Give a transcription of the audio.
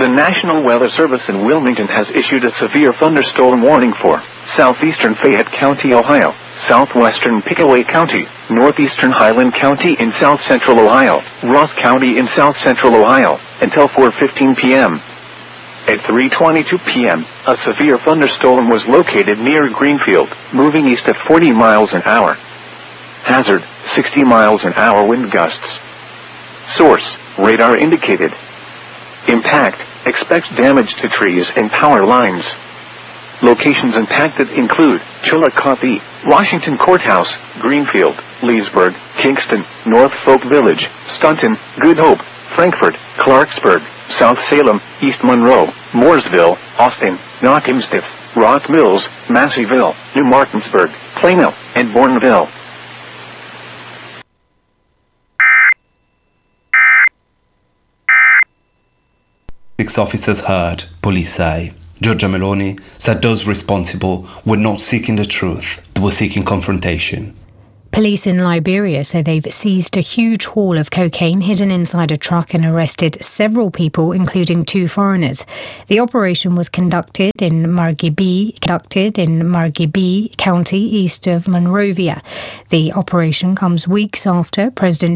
The National Weather Service in Wilmington has issued a severe thunderstorm warning for southeastern Fayette County, Ohio, southwestern Pickaway County, northeastern Highland County in south-central Ohio, Ross County in south-central Ohio, until 4:15 p.m. At 3:22 p.m., a severe thunderstorm was located near Greenfield, moving east at 40 miles an hour. Hazard, 60 miles an hour wind gusts. Source, radar indicated. Impact, expects damage to trees and power lines. Locations impacted include Chillicothe, Washington Courthouse, Greenfield, Leesburg, Kingston, North Folk Village, Staunton, Good Hope, Frankfort, Clarksburg, South Salem, East Monroe, Mooresville, Austin, Nottingstiff, Rock Mills, Masseyville, New Martinsburg, Plano, and Bourneville. Six officers hurt, police say. Giorgia Meloni said those responsible were not seeking the truth, they were seeking confrontation. Police in Liberia say they've seized a huge haul of cocaine hidden inside a truck and arrested several people, including 2 foreigners. The operation was conducted in Margibi County, east of Monrovia. The operation comes weeks after President